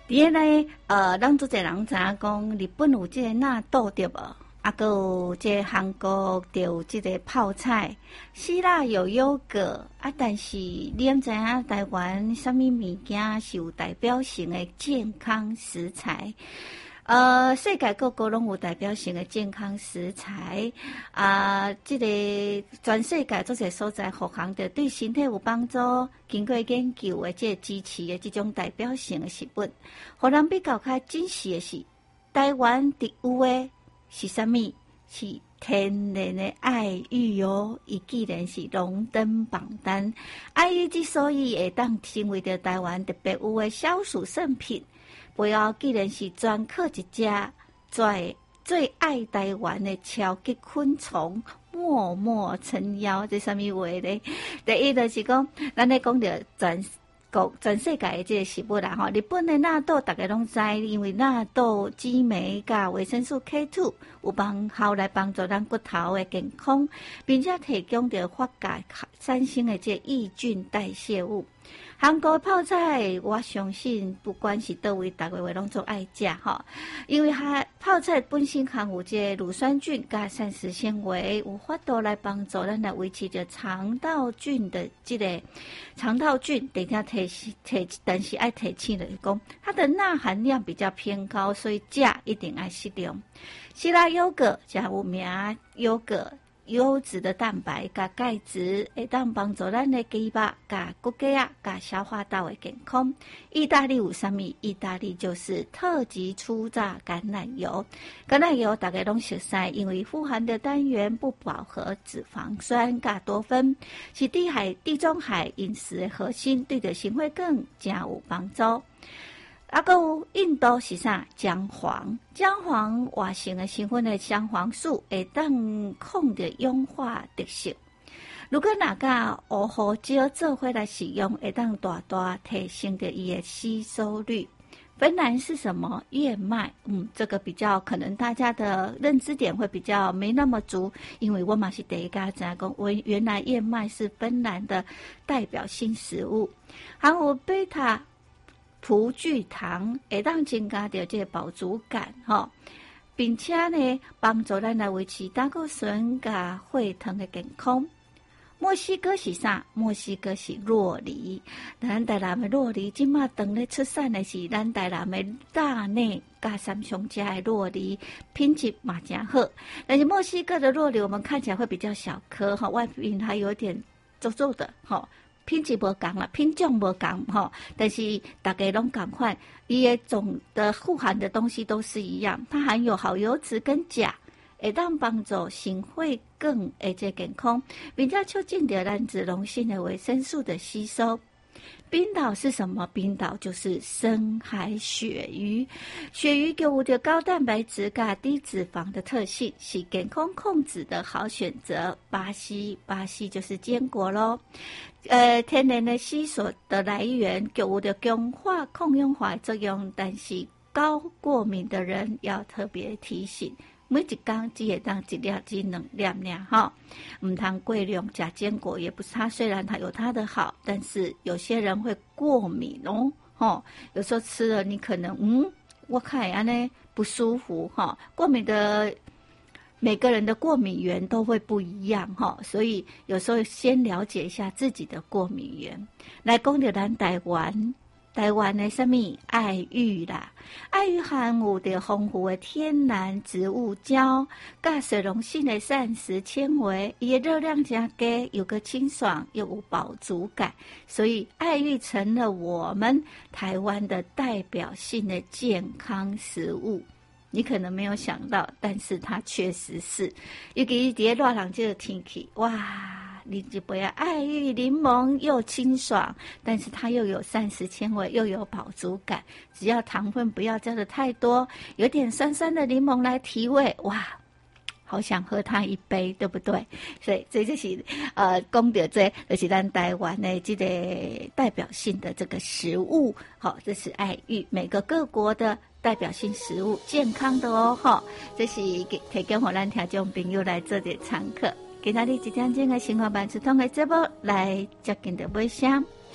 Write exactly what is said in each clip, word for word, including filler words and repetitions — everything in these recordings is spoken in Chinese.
第二呢，呃，咱做侪人知影讲，日本有这个纳豆对无？啊，还有这韩国就有这个泡菜，希腊有优格啊，但是你毋知影台湾什么物件是有代表性的健康食材？呃，世界各国拢有代表性的健康食材啊，这个全世界做些所在各行的对身体有帮助，经过研究的这支持的这种代表性的食物，互人比较较珍惜的是台湾特有的是啥物？是天然的爱玉哦，伊既然是荣登榜单，爱玉之所以会当成为着台湾特别有的消暑圣品。背后既然是专靠一只最最爱台湾的超级昆虫默默撑腰，这什么话呢？第一就是讲，咱咧讲着全国全世界的这个食物啦吼，日本的纳豆大家拢知，因为纳豆激酶甲维生素 K 二 有帮效来帮助咱骨头的健康，并且提供着发酵产生的这抑菌代谢物。韩国泡菜，我相信不管是倒位，大家话拢做爱食吼，因为它泡菜本身含有这乳酸菌加膳食纤维，有法度来帮助咱来维持着肠道菌的这个肠道菌，等一下提提，但是爱提醒的是讲，它的钠含量比较偏高，所以食一定爱适量。希腊优格加有名优格。优质的蛋白加钙质，会当帮助咱的肌肉加骨骼啊加消化道的健康。意大利有啥物？意大利就是特级初榨橄榄油。橄榄油大家拢熟悉，因为富含的单元不饱和脂肪酸加多酚，是地海地中海饮食的核心，对着心血管真有帮助。啊，还有印度是啥？姜黄，姜黄活性的成分的姜黄素会当控制氧化特性。如果哪个乌胡椒做回来使用，会当大大提升的伊的吸收率。芬兰是什么？燕麦，嗯，这个比较可能大家的认知点会比较没那么足，因为我嘛是第一家知讲，我原来燕麦是芬兰的代表性食物，还有贝塔。葡聚糖会当增加到这个饱足感吼，并且呢帮助咱来维持胆固醇甲血糖的健康。墨西哥是啥？墨西哥是酪梨，咱台南的酪梨今嘛等咧出产的是咱台南的大内加三雄家的酪梨，品质嘛真好。但是墨西哥的酪梨我们看起来会比较小颗哈，外皮还有点皱皱的哈。品质无同啦，品种无同吼，但是大家拢同款，伊的总的富含的东西都是一样，它含有好油脂跟钾，会当帮助心血管的这健康，并且促进着咱脂溶性的维生素的吸收。冰岛是什么？冰岛就是深海鳕鱼，鳕鱼有着高蛋白质加低脂肪的特性，是健康控制的好选择。巴西，巴西就是坚果咯。呃，天然的硒所的来源有着强化抗氧化作用，但是高过敏的人要特别提醒。每一天只会当一粒至两粒尔哈，唔通过量吃坚果也不是它，虽然它有它的好，但是有些人会过敏哦，哈，有时候吃了你可能嗯，我看安呢不舒服哈，过敏的每个人的过敏源都会不一样哈，所以有时候先了解一下自己的过敏源。来讲到咱台湾。台湾的什么爱玉啦？爱玉含有着丰富的天然植物胶，加水溶性的膳食纤维，伊的热量加低，有个清爽又有饱足感，所以爱玉成了我们台湾的代表性的健康食物。你可能没有想到，但是它确实是，尤其在热浪这个天气，哇！你就不要爱玉柠檬又清爽，但是它又有膳食纤维，又有饱足感。只要糖分不要加的太多，有点酸酸的柠檬来提味，哇，好想喝它一杯，对不对？所以这就是呃，讲到这就是咱台湾的这个代表性的这个食物，好，这是爱玉，每个各国的代表性食物，健康的哦，哈，这是给提供给咱听众朋友来做点参考。今仔日一点钟的生活版直通的节目来接近的尾声，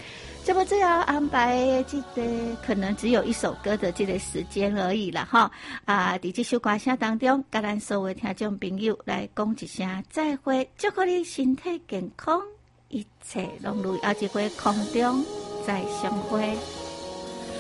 这么最后安排这个可能只有一首歌的这个时间而已了哈啊！在这首歌声当中，跟咱所有听众朋友来讲一声再会，祝福你身体健康，一切拢如后一回空中再相会。